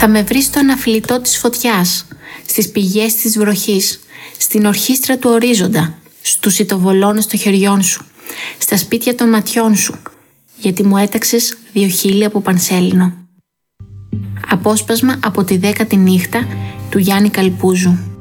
Θα με βρεις στο αναφλητό της φωτιάς, στις πηγές της βροχής, στην ορχήστρα του ορίζοντα, στους ητοβολώνες των χεριών σου, στα σπίτια των ματιών σου, γιατί μου έταξες 2 χείλη από πανσέλινο. Απόσπασμα από τη 10η νύχτα του Γιάννη Καλπούζου.